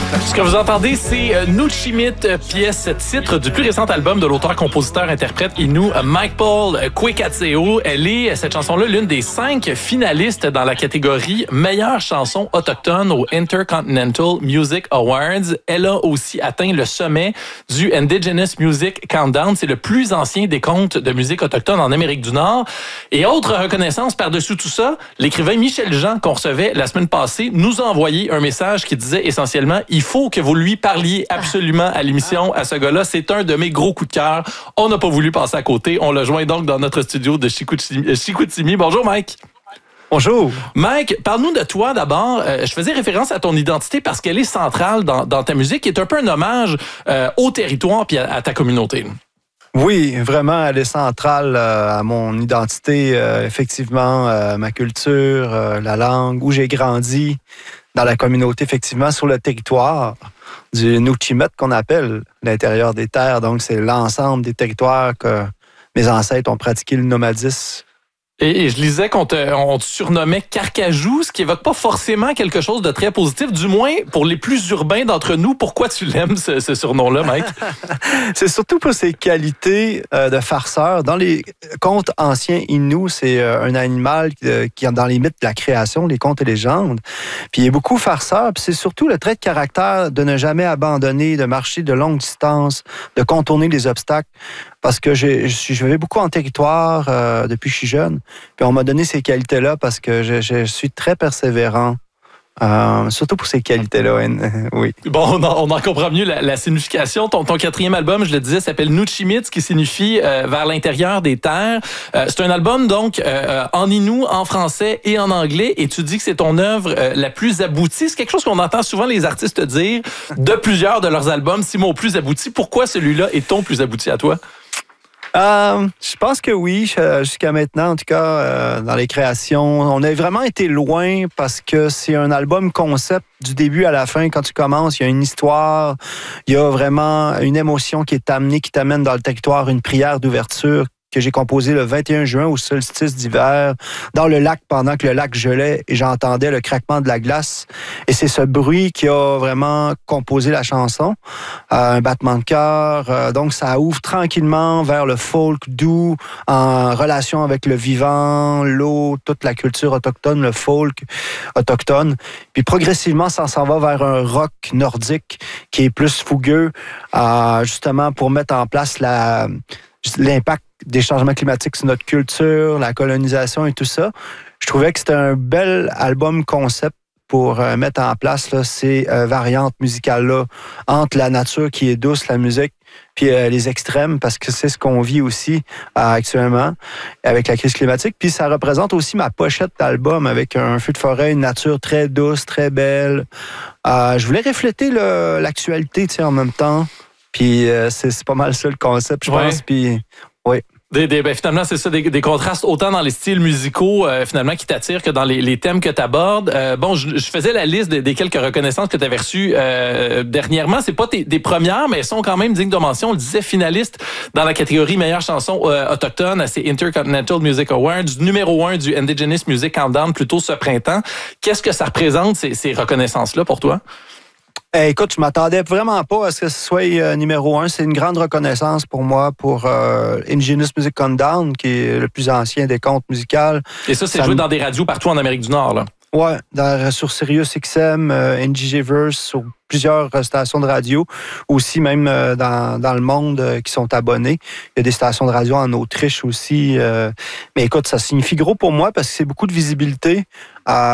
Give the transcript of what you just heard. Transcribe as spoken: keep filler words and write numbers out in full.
Ce que vous entendez, c'est euh, Nuchimit, euh, pièce titre du plus récent album de l'auteur-compositeur-interprète Innu, euh, Mike Paul euh, Kwekatseo. Elle est, cette chanson-là, l'une des cinq finalistes dans la catégorie meilleure chanson autochtone au Intercontinental Music Awards. Elle a aussi atteint le sommet du Indigenous Music Countdown. C'est le plus ancien décompte de musique autochtone en Amérique du Nord. Et autre reconnaissance par-dessus tout ça, l'écrivain Michel Jean, qu'on recevait la semaine passée, nous a envoyé un message qui disait essentiellement « Il faut que vous lui parliez absolument à l'émission, à ce gars-là. C'est un de mes gros coups de cœur. On n'a pas voulu passer à côté. On le joint donc dans notre studio de Chicoutimi. Chicoutimi. Bonjour, Mike. Bonjour. Mike, parle-nous de toi d'abord. Euh, je faisais référence à ton identité parce qu'elle est centrale dans, dans ta musique, qui est un peu un hommage euh, au territoire puis à, à ta communauté. Oui, vraiment, elle est centrale euh, à mon identité, euh, effectivement, euh, ma culture, euh, la langue, où j'ai grandi, dans la communauté, effectivement, sur le territoire du Nuchimit qu'on appelle l'intérieur des terres. Donc, c'est l'ensemble des territoires que mes ancêtres ont pratiqué le nomadisme. Et, et je lisais qu'on te, on te surnommait Carcajou, ce qui évoque pas forcément quelque chose de très positif, du moins pour les plus urbains d'entre nous. Pourquoi tu l'aimes, ce, ce surnom-là, Mike? C'est surtout pour ses qualités euh, de farceur. Dans les contes anciens Innu, c'est euh, un animal euh, qui est dans les mythes de la création, les contes et légendes. Puis il est beaucoup farceur. Puis c'est surtout le trait de caractère de ne jamais abandonner, de marcher de longues distances, de contourner les obstacles. Parce que j'ai, je vais beaucoup en territoire euh, depuis que je suis jeune. Puis on m'a donné ces qualités-là parce que je, je suis très persévérant. Euh, surtout pour ces qualités-là, oui. Bon, on en, on en comprend mieux la, la signification. Ton, ton quatrième album, je le disais, s'appelle Nuchimit, ce qui signifie euh, vers l'intérieur des terres. Euh, c'est un album, donc, euh, en Innu, en français et en anglais. Et tu dis que c'est ton œuvre euh, la plus aboutie. C'est quelque chose qu'on entend souvent les artistes dire de plusieurs de leurs albums. Six mots plus aboutis. Pourquoi celui-là est ton plus abouti à toi? Euh, je pense que oui, jusqu'à maintenant, en tout cas, euh, dans les créations. On a vraiment été loin parce que c'est un album concept du début à la fin. Quand tu commences, il y a une histoire, il y a vraiment une émotion qui est amenée, qui t'amène dans le territoire, une prière d'ouverture que j'ai composée le vingt et un juin au solstice d'hiver, dans le lac, pendant que le lac gelait, et j'entendais le craquement de la glace. Et c'est ce bruit qui a vraiment composé la chanson. Euh, un battement de cœur. Euh, donc, ça ouvre tranquillement vers le folk doux, en relation avec le vivant, l'eau, toute la culture autochtone, le folk autochtone. Puis progressivement, ça s'en va vers un rock nordique qui est plus fougueux, euh, justement pour mettre en place la, l'impact des changements climatiques sur notre culture, la colonisation et tout ça. Je trouvais que c'était un bel album concept pour euh, mettre en place là, ces euh, variantes musicales-là entre la nature qui est douce, la musique, puis euh, les extrêmes, parce que c'est ce qu'on vit aussi euh, actuellement avec la crise climatique. Puis ça représente aussi ma pochette d'album avec un feu de forêt, une nature très douce, très belle. Euh, je voulais refléter le, l'actualité, tu sais, en même temps. Puis euh, c'est, c'est pas mal ça le concept, je ouais. pense. Puis oui. Des, des, ben finalement, c'est ça, des, des contrastes autant dans les styles musicaux euh, finalement qui t'attirent que dans les, les thèmes que tu abordes. Euh, bon, je, je faisais la liste des, des quelques reconnaissances que tu avais reçues euh, dernièrement. C'est pas tes, des premières, mais elles sont quand même dignes de mention. On le disait, finaliste dans la catégorie meilleure chanson euh, autochtone à ces Intercontinental Music Awards, numéro un du Indigenous Music Countdown plus tôt ce printemps. Qu'est-ce que ça représente, ces, ces reconnaissances-là, pour toi? Hey, écoute, je m'attendais vraiment pas à ce que ce soit euh, numéro un. C'est une grande reconnaissance pour moi pour euh, Indigenous Music Countdown, qui est le plus ancien des comptes musicaux. Et ça, c'est ça joué m... dans des radios partout en Amérique du Nord, là? Oui, sur Sirius X M, euh, N J G Verse, sur plusieurs stations de radio, aussi même euh, dans, dans le monde euh, qui sont abonnés. Il y a des stations de radio en Autriche aussi. Euh, mais écoute, ça signifie gros pour moi parce que c'est beaucoup de visibilité. Euh,